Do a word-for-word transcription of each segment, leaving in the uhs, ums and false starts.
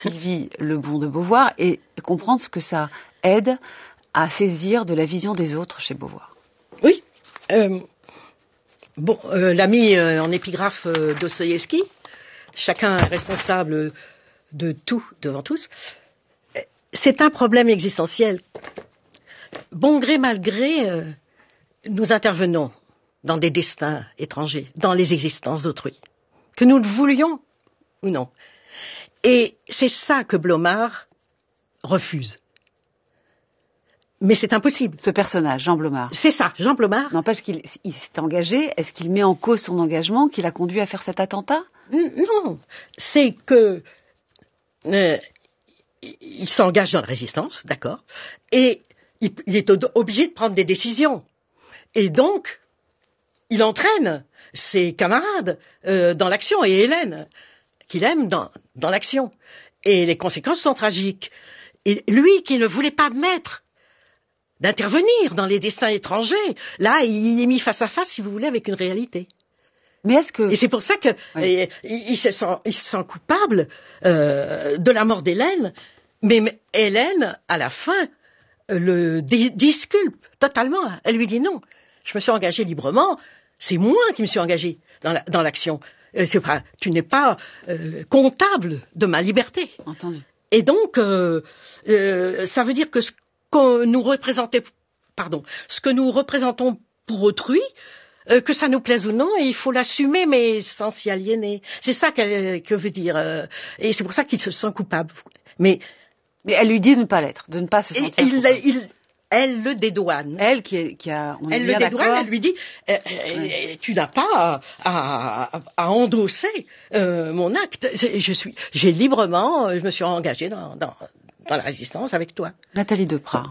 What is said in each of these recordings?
Sylvie Lebon de Beauvoir et comprendre ce que ça aide à saisir de la vision des autres chez Beauvoir. Oui. Euh, bon, euh, l'ami euh, en épigraphe euh, Dostoïevski, chacun est responsable de tout devant tous, c'est un problème existentiel. Bon gré mal gré, euh, nous intervenons dans des destins étrangers, dans les existences d'autrui, que nous le voulions ou non. Et c'est ça que Blomard refuse. Mais c'est impossible. Ce personnage, Jean Blomard. C'est ça, Jean Blomard. N'empêche qu'il il s'est engagé. Est-ce qu'il met en cause son engagement qui l'a conduit à faire cet attentat ? Non, c'est que euh, il s'engage dans la résistance, d'accord, et il, il est obligé de prendre des décisions. Et donc, il entraîne ses camarades euh, dans l'action, et Hélène, qu'il aime dans, dans l'action. Et les conséquences sont tragiques. Et lui, qui ne voulait pas admettre d'intervenir dans les destins étrangers, là, il est mis face à face, si vous voulez, avec une réalité. Mais est-ce que... Et c'est pour ça que oui. il, il, se sent, il se sent coupable euh, de la mort d'Hélène, mais, mais Hélène, à la fin, le di- disculpe totalement. Elle lui dit non, je me suis engagée librement, c'est moi qui me suis engagée dans, la, dans l'action. Euh, c'est pas, tu n'es pas euh, comptable de ma liberté. Entendu. Et donc, euh, euh, ça veut dire que ce que nous représentons, pardon, ce que nous représentons pour autrui, Euh, que ça nous plaise ou non, il faut l'assumer, mais sans s'y aliéner. C'est ça qu'elle, que veut dire. Euh, et c'est pour ça qu'il se sent coupable. Mais, mais elle lui dit de ne pas l'être, de ne pas se sentir il, coupable. Il, elle le dédouane. Elle qui, est, qui a... On elle est le dédouane, d'accord. elle lui dit euh, ouais. Tu n'as pas à, à, à endosser euh, mon acte. Je suis, j'ai librement, je me suis engagée dans, dans, dans la résistance avec toi. Nathalie Deprat.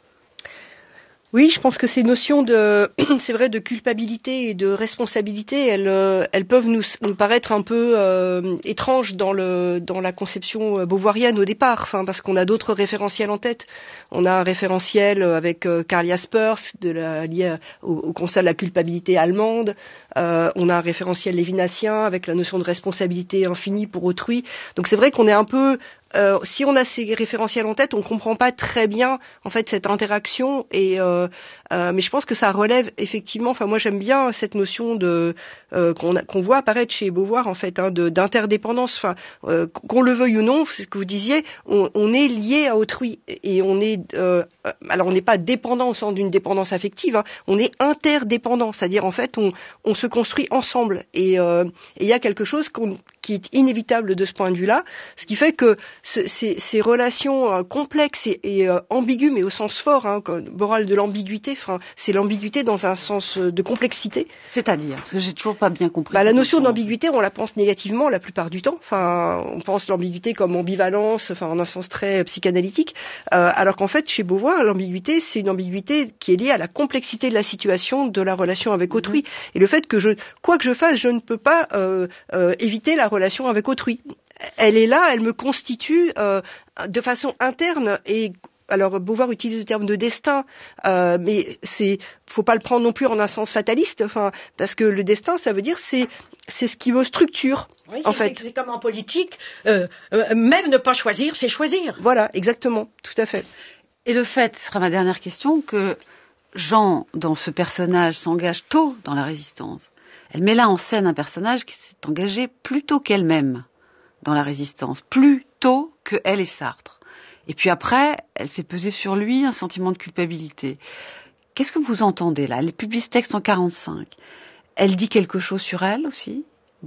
Oui, je pense que ces notions de, c'est vrai, de culpabilité et de responsabilité, elles, euh, elles peuvent nous, nous paraître un peu euh, étranges dans le, dans la conception beauvoirienne au départ, enfin, parce qu'on a d'autres référentiels en tête. On a un référentiel avec euh, Karl Jaspers, de la, lié au, au constat de la culpabilité allemande. Euh, on a un référentiel lévinassien avec la notion de responsabilité infinie pour autrui. Donc c'est vrai qu'on est un peu Euh, si on a ces référentiels en tête, on comprend pas très bien en fait cette interaction. Et euh, euh, mais je pense que ça relève effectivement. Enfin, moi j'aime bien cette notion de euh, qu'on, a, qu'on voit apparaître chez Beauvoir en fait, hein, de, d'interdépendance. Enfin, euh, qu'on le veuille ou non, c'est ce que vous disiez, on, on est lié à autrui et on est. Euh, alors on n'est pas dépendant au sens d'une dépendance affective. Hein, on est interdépendant, c'est-à-dire en fait on, on se construit ensemble. Et euh, il y a quelque chose qu'on, qui est inévitable de ce point de vue-là, ce qui fait que Ce, ces, ces relations euh, complexes et, et euh, ambiguës, mais au sens fort, hein, moral de l'ambiguïté, enfin, c'est l'ambiguïté dans un sens euh, de complexité. C'est-à-dire, parce que j'ai toujours pas bien compris. Bah, la notion d'ambiguïté, on la pense négativement la plupart du temps. Enfin, on pense l'ambiguïté comme ambivalence, enfin, en un sens très psychanalytique, euh, alors qu'en fait, chez Beauvoir, l'ambiguïté, c'est une ambiguïté qui est liée à la complexité de la situation, de la relation avec autrui, mm-hmm. et le fait que je, quoi que je fasse, je ne peux pas euh, euh, éviter la relation avec autrui. Elle est là, elle me constitue euh, de façon interne et alors Beauvoir utilise le terme de destin, euh, mais c'est faut pas le prendre non plus en un sens fataliste, enfin parce que le destin ça veut dire c'est c'est ce qui me structure. Oui, en c'est, fait. c'est, c'est comme en politique, euh, euh, même ne pas choisir, c'est choisir. Voilà, exactement, tout à fait. Et le fait, ce sera ma dernière question, que Jean dans ce personnage s'engage tôt dans la résistance. Elle met là en scène un personnage qui s'est engagé plus tôt qu'elle-même dans la résistance, plus tôt que elle et Sartre. Et puis après, elle fait peser sur lui un sentiment de culpabilité. Qu'est-ce que vous entendez là ? Elle publie ce texte en quarante-cinq. Elle dit quelque chose sur elle aussi, Beauvoir ?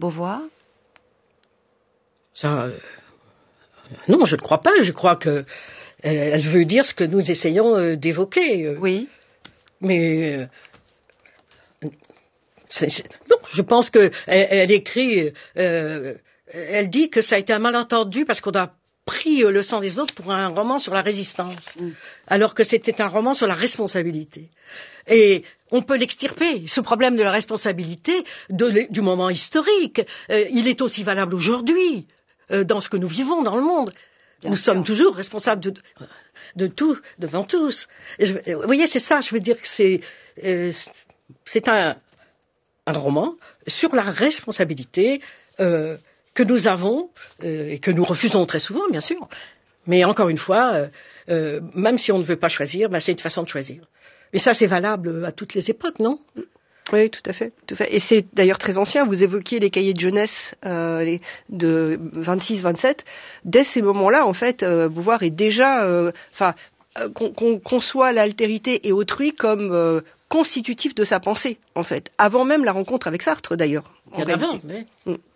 Ça, euh, non, je ne crois pas. Je crois que euh, elle veut dire ce que nous essayons euh, d'évoquer. Euh, oui. Mais euh, c'est, c'est, non, je pense que elle, elle écrit. Euh, Elle dit que ça a été un malentendu parce qu'on a pris le sang des autres pour un roman sur la résistance, mm. alors que c'était un roman sur la responsabilité. Et on peut l'extirper, ce problème de la responsabilité de, du moment historique. Euh, il est aussi valable aujourd'hui, euh, dans ce que nous vivons dans le monde. Bien nous sûr. Sommes toujours responsables de, de tout, devant tous. Et je, vous voyez, c'est ça, je veux dire que c'est, euh, c'est un, un roman sur la responsabilité euh, que nous avons euh, et que nous refusons très souvent, bien sûr. Mais encore une fois, euh, euh, même si on ne veut pas choisir, ben c'est une façon de choisir. Et ça, c'est valable à toutes les époques, non? Oui, tout à fait, tout à fait. Et c'est d'ailleurs très ancien. Vous évoquiez les cahiers de jeunesse euh, les, de vingt-six vingt-sept. Dès ces moments-là, en fait, euh, Beauvoir est déjà, enfin, euh, qu'on, qu'on conçoit l'altérité et autrui comme euh, constitutif de sa pensée, en fait, avant même la rencontre avec Sartre, d'ailleurs. Bien avant, mais...